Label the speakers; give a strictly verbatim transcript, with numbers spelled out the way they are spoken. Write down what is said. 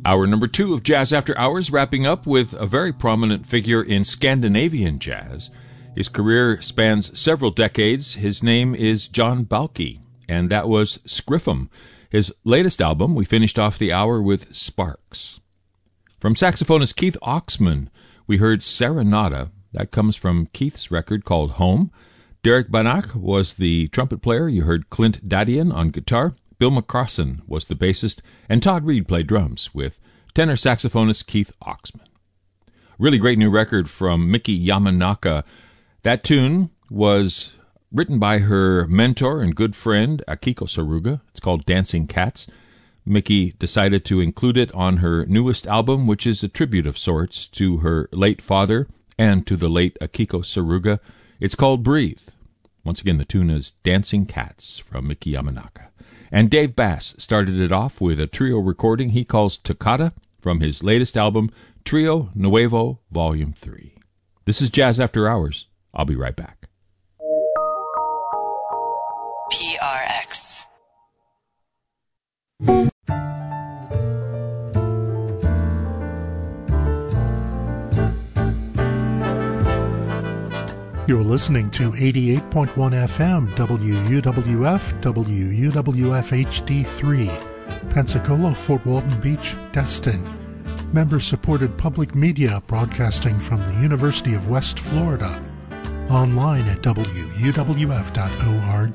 Speaker 1: Hour number two of Jazz After Hours, wrapping up with a very prominent figure in Scandinavian jazz. His career spans several decades. His name is John Balke, and that was Scriffum. His latest album, we finished off the hour with Sparks. From saxophonist Keith Oxman, we heard Serenata. That comes from Keith's record called Home. Derek Banach was the trumpet player. You heard Clint Dadian on guitar. Bill McCrossan was the bassist, and Todd Reed played drums with tenor saxophonist Keith Oxman. Really great new record from Miki Yamanaka. That tune was written by her mentor and good friend, Akiko Saruga. It's called Dancing Cats. Miki decided to include it on her newest album, which is a tribute of sorts to her late father and to the late Akiko Saruga. It's called Breathe. Once again, the tune is Dancing Cats from Miki Yamanaka. And Dave Bass started it off with a trio recording he calls Toccata from his latest album, Trio Nuevo Volume three. This is Jazz After Hours. I'll be right back.
Speaker 2: P R X.
Speaker 3: You're listening to eighty-eight point one F M W U W F W U W F H D three, Pensacola, Fort Walton Beach, Destin. Member-supported public media broadcasting from the University of West Florida. Online at W U W F dot org.